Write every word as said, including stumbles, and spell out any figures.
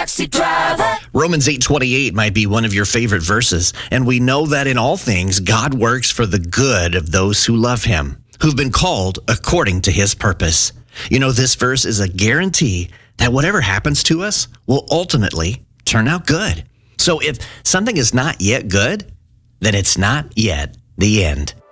Taxi driver. Romans eight twenty-eight might be one of your favorite verses, and we know that in all things God works for the good of those who love him, who've been called according to his purpose. You know, this verse is a guarantee that whatever happens to us will ultimately turn out good. So if something is not yet good, then it's not yet the end.